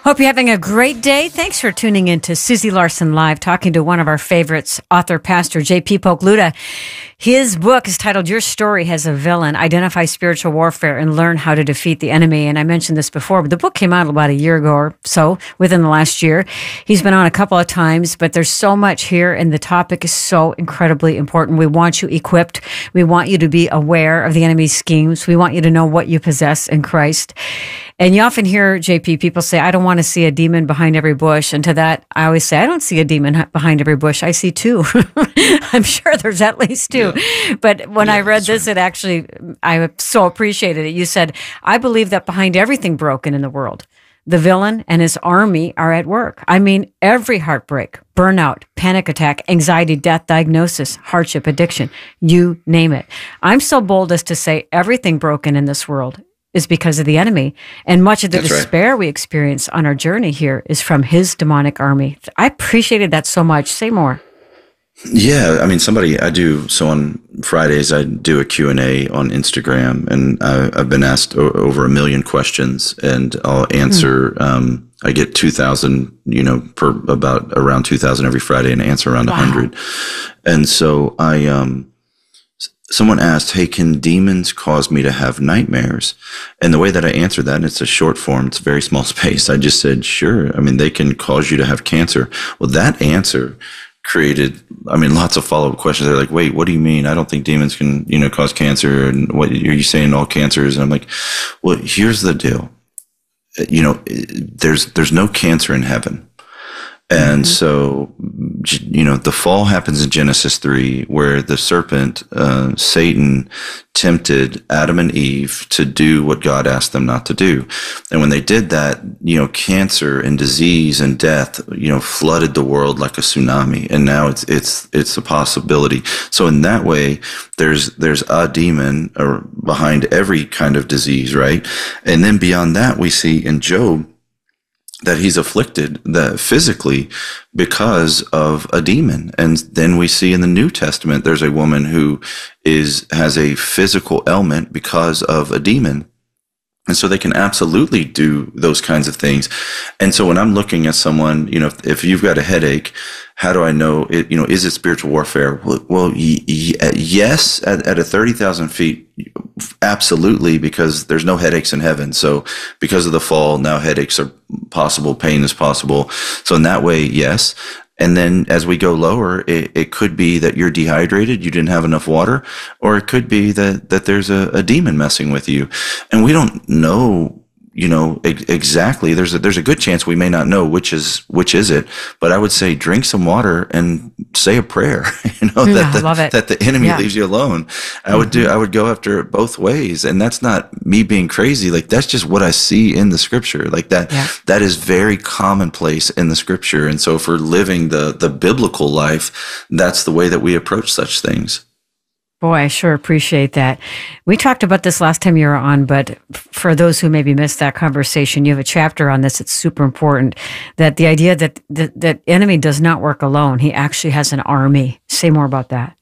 Hope you're having a great day. Thanks for tuning in to Susie Larson Live, talking to one of our favorites, author, pastor J.P. Pokluda. His book is titled Your Story Has a Villain, Identify Spiritual Warfare and Learn How to Defeat the Enemy. And I mentioned this before, but the book came out about a year ago or so, within the last year. He's been on a couple of times, but there's so much here, and the topic is so incredibly important. We want you equipped. We want you to be aware of the enemy's schemes. We want you to know what you possess in Christ. And you often hear, JP, people say, I don't want to see a demon behind every bush. And to that, I always say, I don't see a demon behind every bush. I see two. I'm sure there's at least two. Yeah. But when I read this, it actually, I so appreciated it. You said, I believe that behind everything broken in the world, the villain and his army are at work. I mean, every heartbreak, burnout, panic attack, anxiety, death, diagnosis, hardship, addiction, you name it. I'm so bold as to say everything broken in this world is because of the enemy. And much of the despair we experience on our journey here is from his demonic army. I appreciated that so much. Say more. Yeah, I mean, so on Fridays, I do a Q&A on Instagram, and I've been asked over 1 million questions, and I'll answer, I get 2,000, around 2,000 every Friday, and answer around 100. And so someone asked, hey, can demons cause me to have nightmares? And the way that I answer that, and it's a short form, it's a very small space, I just said, sure. I mean, they can cause you to have cancer. Well, that answer created, lots of follow-up questions. They're like, wait, what do you mean? I don't think demons can, cause cancer. And what are you saying, all cancers? And I'm like, well, here's the deal. There's no cancer in heaven. And so, the fall happens in Genesis 3, where the serpent, Satan, tempted Adam and Eve to do what God asked them not to do. And when they did that, cancer and disease and death, flooded the world like a tsunami. And now it's a possibility. So in that way, there's a demon behind every kind of disease, right? And then beyond that, we see in Job that he's afflicted physically because of a demon. And then we see in the New Testament, there's a woman who has a physical ailment because of a demon. And so they can absolutely do those kinds of things. And so when I'm looking at someone, if you've got a headache, how do I know it, is it spiritual warfare? Well, yes, at a 30,000 feet, absolutely, because there's no headaches in heaven. So because of the fall, now headaches are possible, pain is possible. So in that way, yes. And then as we go lower, it could be that you're dehydrated, you didn't have enough water, or it could be that there's a demon messing with you. And we don't know, exactly. There's a good chance we may not know which is it, but I would say drink some water and say a prayer, that the enemy leaves you alone. I would go after it both ways. And that's not me being crazy. Like, that's just what I see in the scripture. Like that is very commonplace in the scripture. And so for living the biblical life, that's the way that we approach such things. Boy, I sure appreciate that. We talked about this last time you were on, but for those who maybe missed that conversation, you have a chapter on this. It's super important, that the idea that the enemy does not work alone. He actually has an army. Say more about that.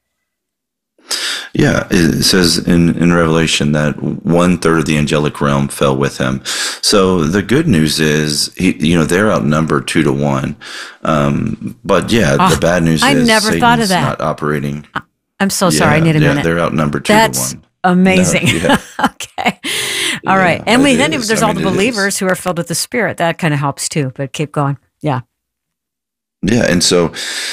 Yeah, it says in Revelation that 1/3 of the angelic realm fell with him. So the good news is, they're outnumbered 2-1. But the bad news is never Satan's thought of that. Not operating. I'm so sorry. I need a minute. They're outnumbered 2-1. That's amazing. No, okay. All right. And there's all the believers who are filled with the Spirit. That kind of helps too, but keep going. Yeah. Yeah. And so,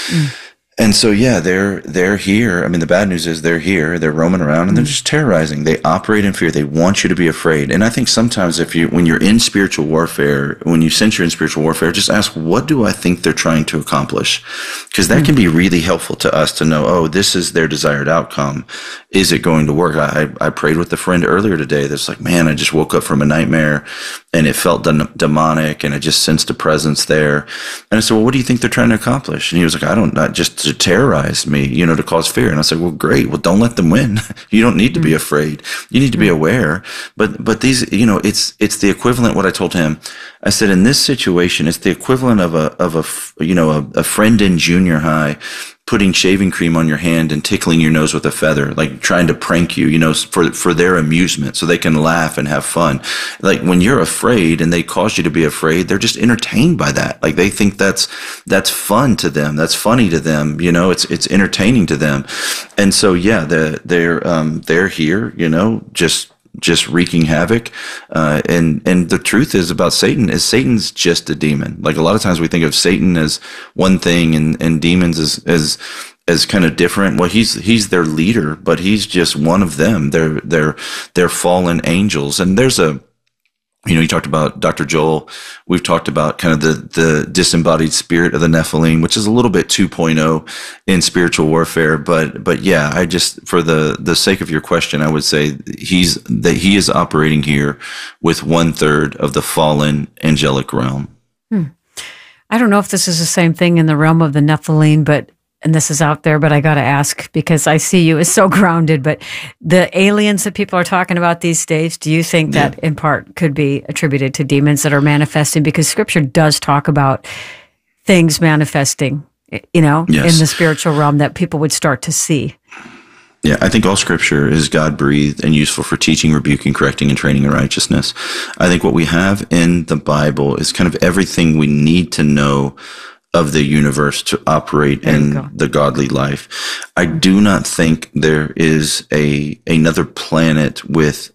they're here. The bad news is they're here, they're roaming around, and they're just terrorizing. They operate in fear. They want you to be afraid. And I think sometimes when you're in spiritual warfare, when you sense you're in spiritual warfare, just ask, what do I think they're trying to accomplish? Because that can be really helpful to us to know, this is their desired outcome. Is it going to work? I prayed with a friend earlier today that's like, man, I just woke up from a nightmare and it felt demonic, and I just sensed a presence there. And I said, well, what do you think they're trying to accomplish? And he was like, not just to terrorize me, to cause fear. And I said, well, great. Well, don't let them win. You don't need to be afraid. You need to be aware. But these, it's the equivalent. What I told him, I said, in this situation, it's the equivalent of a friend in junior high putting shaving cream on your hand and tickling your nose with a feather, like trying to prank you, for their amusement so they can laugh and have fun. Like when you're afraid and they cause you to be afraid, they're just entertained by that. Like they think that's fun to them. That's funny to them. It's entertaining to them. And so, yeah, they're here, just wreaking havoc. And the truth is about Satan is Satan's just a demon. Like a lot of times we think of Satan as one thing and demons as kind of different. Well, he's their leader, but he's just one of them. They're fallen angels. And there's you talked about Dr. Joel. We've talked about kind of the disembodied spirit of the Nephilim, which is a little bit 2.0 in spiritual warfare. But yeah, I just, for the sake of your question, I would say he is operating here with 1/3 of the fallen angelic realm. I don't know if this is the same thing in the realm of the Nephilim, and this is out there, but I got to ask because I see you as so grounded, but the aliens that people are talking about these days, do you think that in part could be attributed to demons that are manifesting? Because Scripture does talk about things manifesting, in the spiritual realm that people would start to see. Yeah, I think all Scripture is God-breathed and useful for teaching, rebuking, correcting, and training in righteousness. I think what we have in the Bible is kind of everything we need to know of the universe to operate in the godly life. I do not think there is another planet with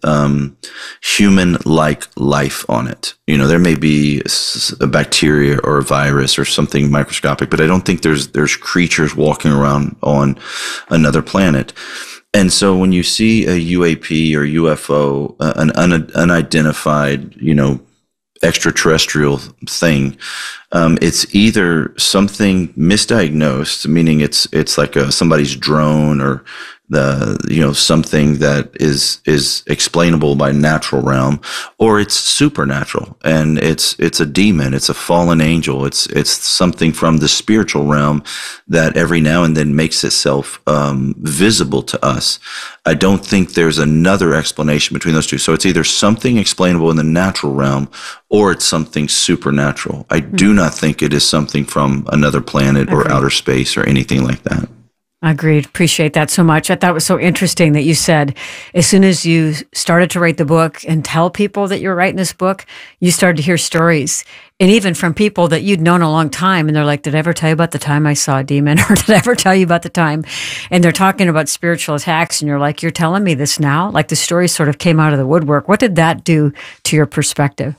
human-like life on it. There may be a bacteria or a virus or something microscopic, but I don't think there's creatures walking around on another planet. And so when you see a UAP or UFO, an unidentified, extraterrestrial thing, it's either something misdiagnosed, meaning it's like somebody's drone or something that is explainable by natural realm, or it's supernatural and it's a demon, it's a fallen angel, it's something from the spiritual realm that every now and then makes itself visible to us. I don't think there's another explanation between those two. So it's either something explainable in the natural realm or it's something supernatural. I do not think it is something from another planet or outer space or anything like that. Agreed. Appreciate that so much. I thought it was so interesting that you said as soon as you started to write the book and tell people that you're writing this book, you started to hear stories. And even from people that you'd known a long time. And they're like, did I ever tell you about the time I saw a demon? Or did I ever tell you about the time? And they're talking about spiritual attacks. And you're like, you're telling me this now? Like the story sort of came out of the woodwork. What did that do to your perspective?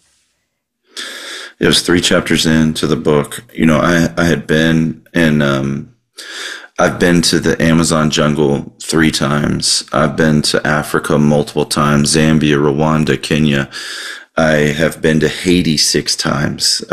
It was 3 chapters into the book. I had been in, I've been to the Amazon jungle 3 times. I've been to Africa multiple times, Zambia, Rwanda, Kenya. I have been to Haiti 6 times.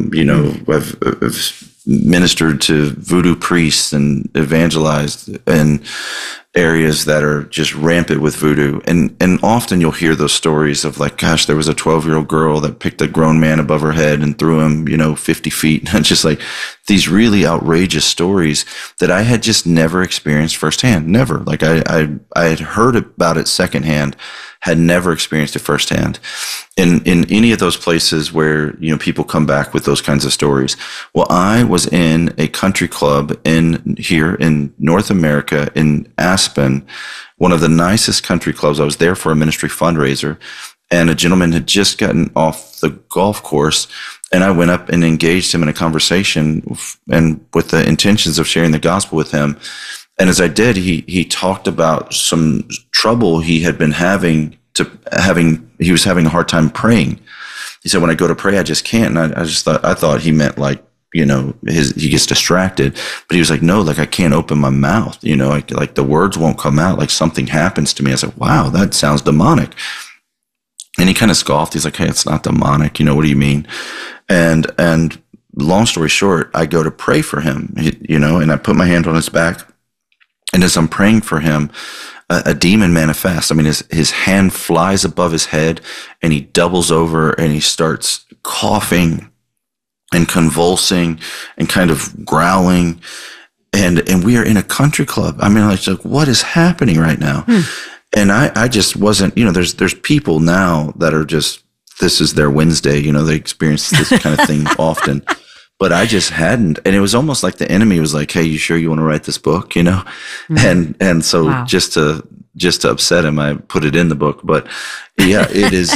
I've ministered to voodoo priests and evangelized in areas that are just rampant with voodoo. And often you'll hear those stories of like, gosh, there was a 12-year-old girl that picked a grown man above her head and threw him, 50 feet. And just like these really outrageous stories that I had just never experienced firsthand. Never. Like I had heard about it secondhand, had never experienced it firsthand. In any of those places where, people come back with those kinds of stories. Well, I was in a country club here in North America in Aspen, one of the nicest country clubs. I was there for a ministry fundraiser, and a gentleman had just gotten off the golf course, and I went up and engaged him in a conversation and with the intentions of sharing the gospel with him. And as I did, he talked about some trouble he had been having. He was having a hard time praying. He said, when I go to pray, I just can't. And I thought he meant like, he gets distracted, but he was like, no, like I can't open my mouth, like the words won't come out, like something happens to me. I said, wow, that sounds demonic. And he kind of scoffed. He's like, hey, it's not demonic. What do you mean? And long story short, I go to pray for him, and I put my hand on his back. And as I'm praying for him, a demon manifests. I mean, his hand flies above his head and he doubles over and he starts coughing and convulsing and kind of growling. And we are in a country club. I mean, like, what is happening right now? And I just wasn't, there's people now that are just, this is their Wednesday, they experience this kind of thing often. but I just hadn't. And it was almost like the enemy was like, "Hey, you sure you want to write this book?" And so Wow. just to upset him, I put it in the book. But yeah,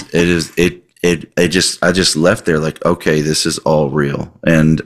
I just left there like, okay, this is all real. And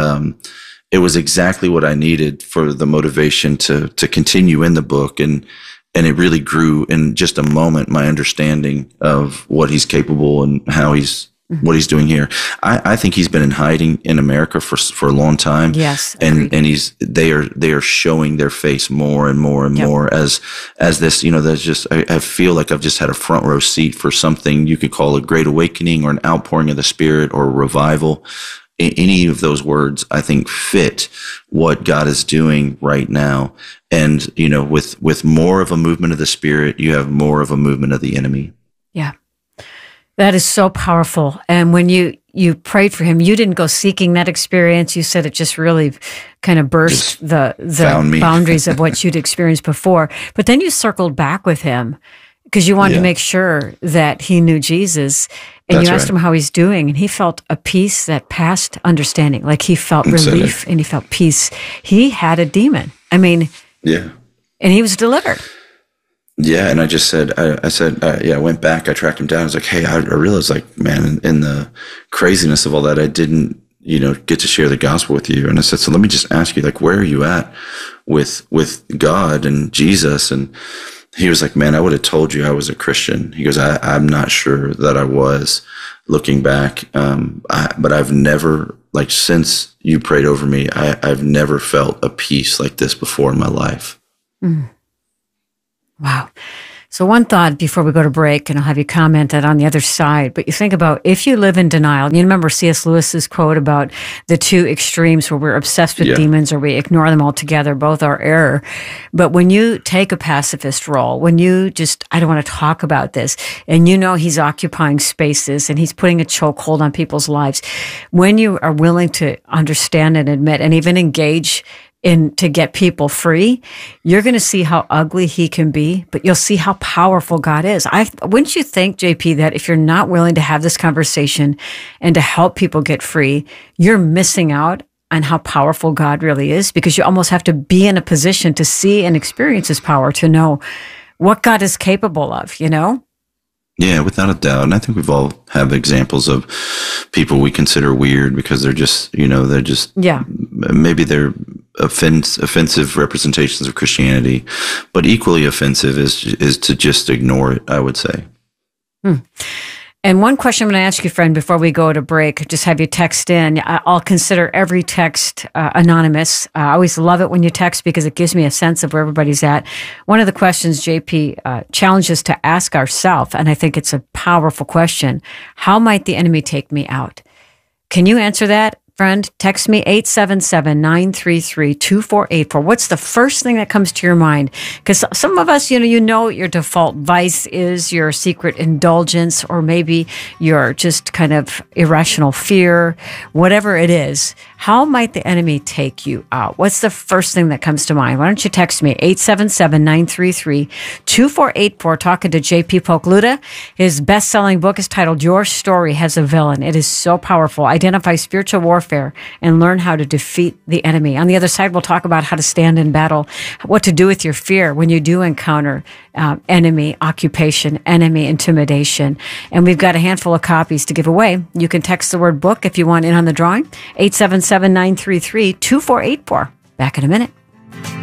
it was exactly what I needed for the motivation to continue in the book. And it really grew in just a moment, my understanding of what he's capable and how what he's doing here. I think he's been in hiding in America for a long time. Yes. And they are showing their face more and more and more as this, there's just, I feel like I've just had a front row seat for something you could call a great awakening or an outpouring of the Spirit or a revival. Any of those words, I think, fit what God is doing right now. And, with more of a movement of the Spirit, you have more of a movement of the enemy. Yeah. That is so powerful. And when you prayed for him, you didn't go seeking that experience. You said it just really kind of burst the boundaries of what you'd experienced before. But then you circled back with him because you wanted to make sure that he knew Jesus. And you asked him how he's doing, and he felt a peace that passed understanding. Like he felt relief and he felt peace. He had a demon. I mean, and he was delivered. Yeah, and I just said, I went back, I tracked him down. I was like, hey, I realized, like, man, in the craziness of all that, I didn't, get to share the gospel with you. And I said, so let me just ask you, like, where are you at with God and Jesus? And he was like, man, I would have told you I was a Christian. He goes, I'm not sure that I was looking back. But I've never, like, since you prayed over me, I've never felt a peace like this before in my life. Mm. Wow. So one thought before we go to break, and I'll have you comment on the other side, but you think about if you live in denial, you remember C.S. Lewis's quote about the two extremes where we're obsessed with demons or we ignore them altogether, both are error. But when you take a pacifist role, when you just, I don't want to talk about this, and he's occupying spaces and he's putting a chokehold on people's lives, when you are willing to understand and admit and even engage to get people free, you're going to see how ugly he can be, but you'll see how powerful God is. Wouldn't you think, JP, that if you're not willing to have this conversation and to help people get free, you're missing out on how powerful God really is? Because you almost have to be in a position to see and experience his power to know what God is capable of, Yeah, without a doubt. And I think we've all have examples of people we consider weird because they're just, maybe they're offensive representations of Christianity, but equally offensive is to just ignore it, I would say. And one question I'm going to ask you, friend, before we go to break, just have you text in. I'll consider every text anonymous. I always love it when you text because it gives me a sense of where everybody's at. One of the questions JP challenges to ask ourselves, and I think it's a powerful question, how might the enemy take me out? Can you answer that? Friend, text me 877-933-2484. What's the first thing that comes to your mind? Because some of us, your default vice is your secret indulgence, or maybe your just kind of irrational fear, whatever it is. How might the enemy take you out? What's the first thing that comes to mind? Why don't you text me 877-933-2484, talking to JP Pokluda. His best-selling book is titled Your Story Has a Villain. It is so powerful. Identify spiritual warfare and learn how to defeat the enemy. On the other side, we'll talk about how to stand in battle, what to do with your fear when you do encounter enemy occupation, enemy intimidation. And we've got a handful of copies to give away. You can text the word book if you want in on the drawing, 877-933-2484. Back in a minute.